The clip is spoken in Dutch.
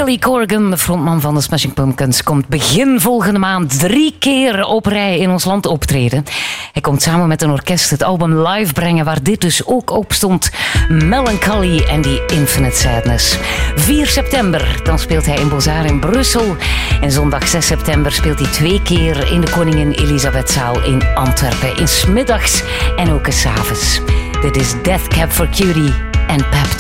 Billy Corgan, de frontman van de Smashing Pumpkins, komt begin volgende maand 3 keer op rij in ons land optreden. Hij komt samen met een orkest het album live brengen, waar dit dus ook op stond. Melancholy and the Infinite Sadness. 4 september, dan speelt hij in Beaux-Arts in Brussel. En zondag 6 september speelt hij 2 keer in de Koningin Elisabethzaal in Antwerpen. In 's middags en ook 's avonds. Dit is Death Cab for Cutie en Pep